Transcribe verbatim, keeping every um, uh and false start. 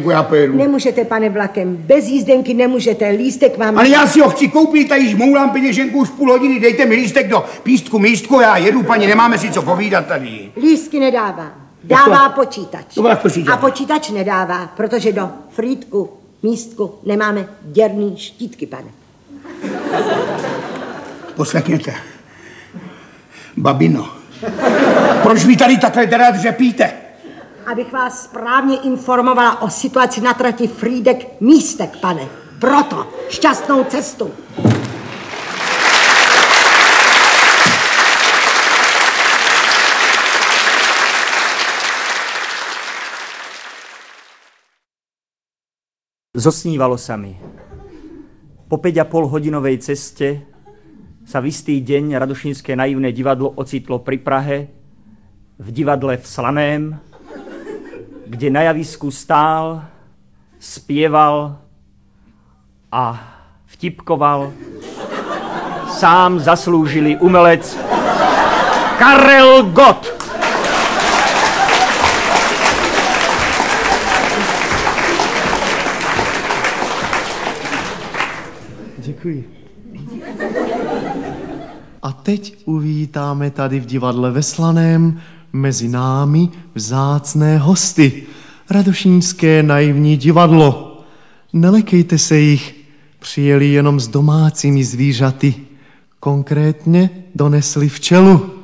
jízdenku, já pojedu. Nemůžete, pane, vlakem. Bez jízdenky nemůžete. Lístek mám. Ale já si ho chci koupit, tady žmoulám peněženku už půl hodiny. Dejte mi lístek do pístku, místku, já jedu, paní, nemáme si co povídat tady. Lístky nedává. Dává počítač. To byla počítač. A počítač nedává, protože do frýdku, místku nemáme děrný štítky, pane. Poslechněte. Babino, proč vy tady takhle teda dřepíte? Abych vás správně informovala o situaci na trati Frýdek Místek, pane. Proto šťastnou cestu. Zosnívalo sa mi. Po päť a pol hodinovej ceste sa v istý deň Radošínske naivné divadlo ocitlo pri Prahe, v divadle v Slaném, kde na javisku stál, spieval a vtipkoval sám zaslúžilý umelec Karel Gott. Děkuji. A teď uvítáme tady v divadle ve Slaném mezi námi vzácné hosty. Radošínské naivní divadlo. Nelekejte se jich, přijeli jenom s domácími zvířaty. Konkrétně donesli včelu.